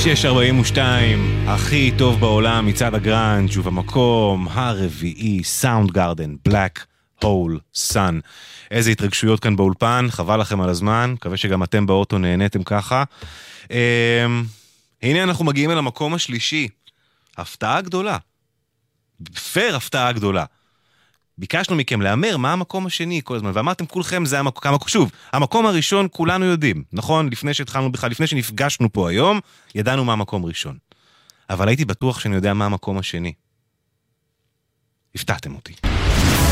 6:42, הכי טוב בעולם מצד הגרנג' ובמקום הרביעי, סאונד גארדן, בלק הול סאן. איזה התרגשויות כאן באולפן, חבל לכם על הזמן, מקווה שגם אתם באוטו נהניתם ככה. הנה אנחנו מגיעים אל המקום השלישי, הפתעה גדולה, פייר הפתעה גדולה. ביקשנו מכם לאמר מה המקום השני כל הזמן, ואמרתם כולכם זה המקום, שוב, המקום הראשון כולנו יודעים, נכון? לפני שהתחלנו בכלל, לפני שנפגשנו פה היום, ידענו מה המקום ראשון. אבל הייתי בטוח שאני יודע מה המקום השני. הפתעתם אותי.